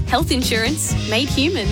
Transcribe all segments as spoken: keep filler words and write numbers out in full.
Health insurance made human.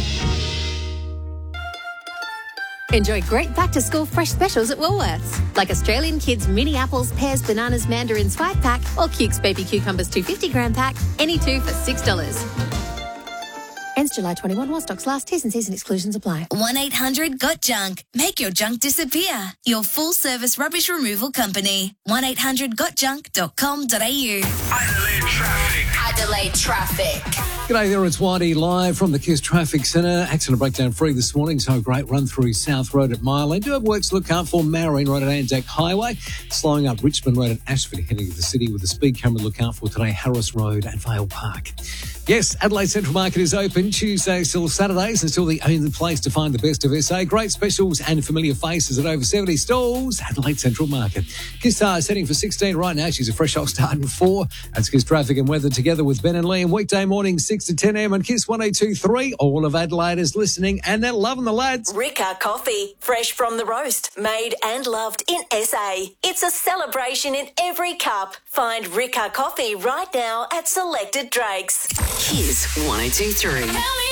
Enjoy great back-to-school fresh specials at Woolworths, like Australian Kids mini apples, pears, bananas, mandarins five pack, or Cukes baby cucumbers two hundred fifty gram pack, any two for six dollars. Ends July twenty-first while stocks last. T's and C's and exclusions apply. one eight hundred got junk. Make your junk disappear. Your full-service rubbish removal company. one eight hundred got junk dot com dot a u. Adelaide traffic. Adelaide traffic. G'day there, it's Whitey live from the Kiss Traffic Centre. Accident breakdown free this morning, so a great run through South Road at Mile End. Do have works to look out for Marine Road at Anzac Highway, slowing up Richmond Road at Ashford heading to the city with a speed camera to look out for today, Harris Road at Vale Park. Yes, Adelaide Central Market is open Tuesdays till Saturdays and still the only place to find the best of S A. Great specials and familiar faces at over seventy stalls. Adelaide Central Market. Kiss Star is setting for sixteen right now. She's a fresh off start in four. That's Kiss Traffic and Weather together with Ben and Liam. Weekday morning six to ten a m on Kiss one oh two three. All of Adelaide is listening and they're loving the lads. Ricca Coffee, fresh from the roast, made and loved in S A. It's a celebration in every cup. Find Ricca Coffee right now at selected Drakes. Kiss one oh two three.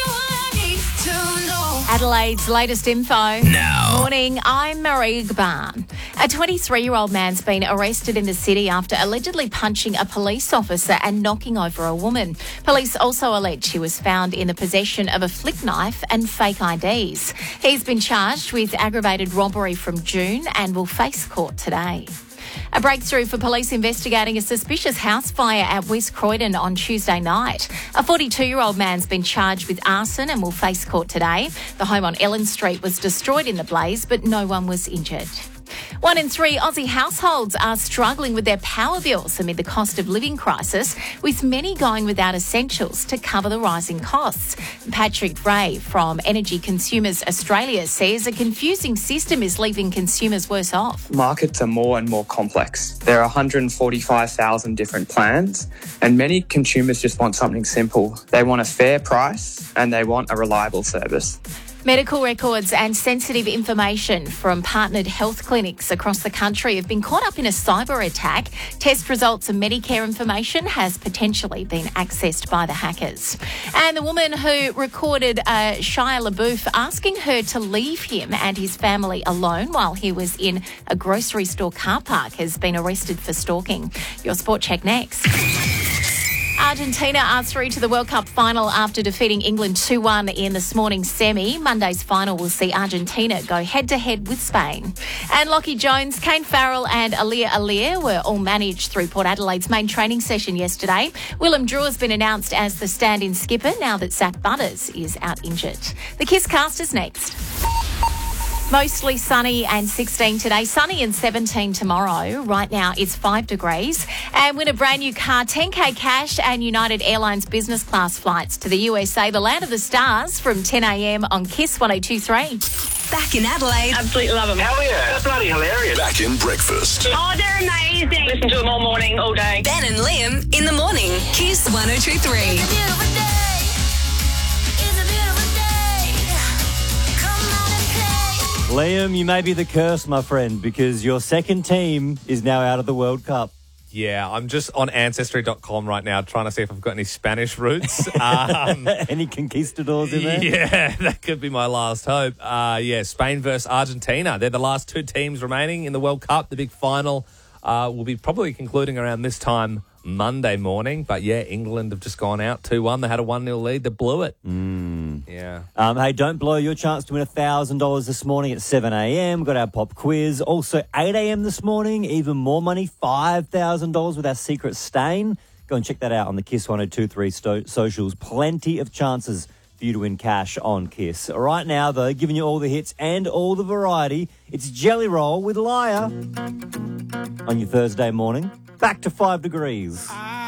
Adelaide's latest info. Now. Morning, I'm Marie Gbarn. A twenty-three-year-old man's been arrested in the city after allegedly punching a police officer and knocking over a woman. Police also allege he was found in the possession of a flick knife and fake I Ds. He's been charged with aggravated robbery from June and will face court today. A breakthrough for police investigating a suspicious house fire at West Croydon on Tuesday night. A forty-two-year-old man's been charged with arson and will face court today. The home on Ellen Street was destroyed in the blaze, but no one was injured. One in three Aussie households are struggling with their power bills amid the cost of living crisis, with many going without essentials to cover the rising costs. Patrick Ray from Energy Consumers Australia says a confusing system is leaving consumers worse off. Markets are more and more complex. There are one hundred forty-five thousand different plans, and many consumers just want something simple. They want a fair price and they want a reliable service. Medical records and sensitive information from partnered health clinics across the country have been caught up in a cyber attack. Test results and Medicare information has potentially been accessed by the hackers. And the woman who recorded uh, Shia LaBeouf asking her to leave him and his family alone while he was in a grocery store car park has been arrested for stalking. Your Sport Check next. Argentina are through to the World Cup final after defeating England two one in this morning's semi. Monday's final will see Argentina go head-to-head with Spain. And Lockie Jones, Kane Farrell and Alia Alia were all managed through Port Adelaide's main training session yesterday. Willem Drew has been announced as the stand-in skipper now that Zach Butters is out injured. The Kiss Cast is next. Mostly sunny and sixteen today, sunny and seventeen tomorrow. Right now it's five degrees. And win a brand new car, ten K cash and United Airlines business class flights to the U S A, the land of the stars, from ten a m on Kiss one oh two three. Back in Adelaide. Absolutely love them. Hell yeah. They're bloody hilarious. Back in breakfast. Oh, they're amazing. Listen to them all morning, all day. Ben and Liam in the morning. Kiss one oh two three. Liam, you may be the curse, my friend, because your second team is now out of the World Cup. Yeah, I'm just on Ancestry dot com right now trying to see if I've got any Spanish roots. Um, any conquistadors in there? Yeah, that could be my last hope. Uh, yeah, Spain versus Argentina. They're the last two teams remaining in the World Cup. The big final uh, will be probably concluding around this time Monday morning. But, yeah, England have just gone out two one. They had a one nil lead. They blew it. Mm. Yeah. Um, hey, don't blow your chance to win one thousand dollars this morning at seven a m. We've got our pop quiz. Also, eight a m this morning, even more money, five thousand dollars with our secret stain. Go and check that out on the Kiss one oh two three sto- socials. Plenty of chances for you to win cash on Kiss. Right now, though, giving you all the hits and all the variety, it's Jelly Roll with Liar on your Thursday morning. Back to five degrees.